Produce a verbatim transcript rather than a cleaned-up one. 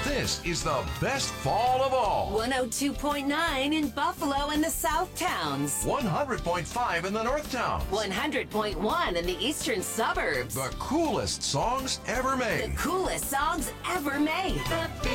This is the best fall of all. one oh two point nine in Buffalo and the South Towns. one hundred point five in the North Towns. one hundred point one in the Eastern Suburbs. The coolest songs ever made. The coolest songs ever made.